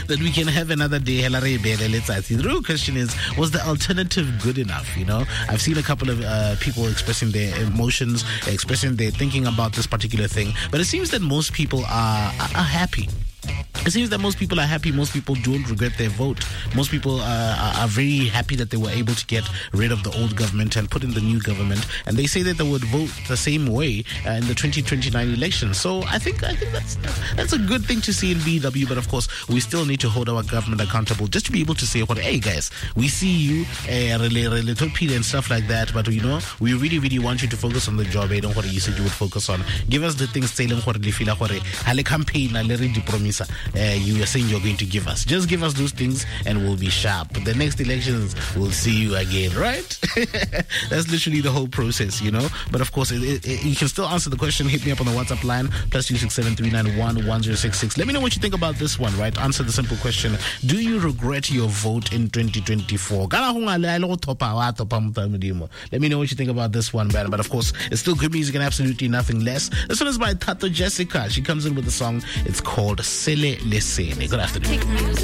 that we can have another day. The real question is, was the alternative good enough? You know, I've seen a couple of people expressing their emotions, expressing their thinking about this particular thing, but it seems that most people are happy. It seems that most people are happy. Most people don't regret their vote. Most people are very happy that they were able to get rid of the old government and put in the new government. And they say that they would vote the same way in the 2029 election. So I think that's a good thing to see in BW. But of course, we still need to hold our government accountable, just to be able to say, hey guys, we see you, and stuff like that. But you know, we really, really want you to focus on the job. Don't what you said you would focus on. Give us the things you are saying you're going to give us. Just give us those things and we'll be sharp. The next elections, we'll see you again, right? That's literally the whole process, you know. But of course, you can still answer the question. Hit me up on the WhatsApp line, +267 391 1066. Let me know what you think about this one, right? Answer the simple question: do you regret your vote in 2024? Let me know what you think about this one, man. But of course, it's still good music and absolutely nothing less. This one is by Tato Jessica. She comes in with a song. It's called Sele Lesene. Good afternoon.